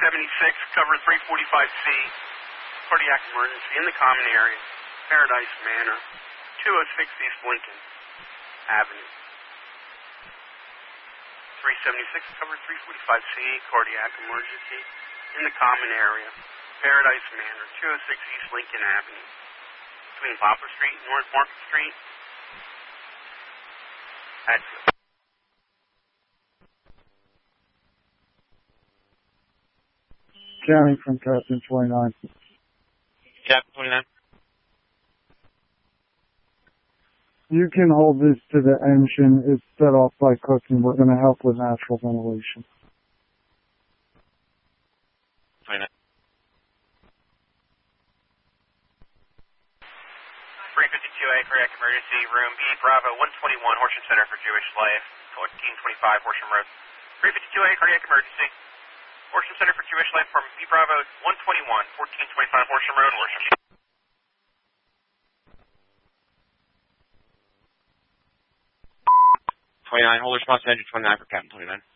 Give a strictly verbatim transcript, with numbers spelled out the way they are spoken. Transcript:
seventy-six, cover three forty-five C, cardiac emergency in the common area, Paradise Manor, two oh six East Lincoln Avenue. three seventy-six, cover three forty-five C, cardiac emergency in the common area, Paradise Manor, two oh six East Lincoln Avenue, between Poplar Street and North Market Street. Hatfield. County from Captain twenty-nine. Captain twenty-nine. You can hold this to the engine. It's set off by cooking. We're going to help with natural ventilation. twenty-nine. three fifty-two A, cardiac emergency, room B, Bravo, one twenty-one, Horsham Center for Jewish Life, fourteen twenty-five, Horsham Road. three fifty-two A, cardiac emergency, Horsham Center for Jewish Life, from B, Bravo, one twenty-one, fourteen twenty-five, Horsham Road, Horsham. twenty-nine, hold response to engine twenty-nine for Captain twenty-nine.